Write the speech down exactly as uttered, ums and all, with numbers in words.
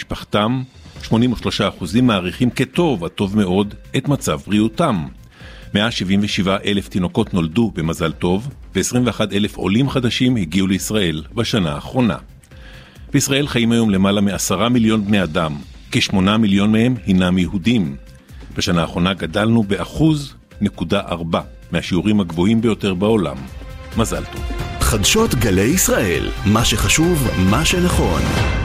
משפחתם, שמונים ושלושה אחוז מעריכים כטוב, הטוב מאוד, את מצב בריאותם. מאה שבעים ושבעה אלף תינוקות נולדו במזל טוב, ו-עשרים ואחד אלף עולים חדשים הגיעו לישראל בשנה האחרונה. בישראל חיים היום למעלה מעשרה מיליון בני אדם, כשמונה מיליון מהם הינם יהודים. בשנה האחרונה גדלנו באחוז נקודה ארבע, מהשיעורים הגבוהים ביותר בעולם. מזל טוב. חדשות גלי ישראל, מה שחשוב, מה שנכון.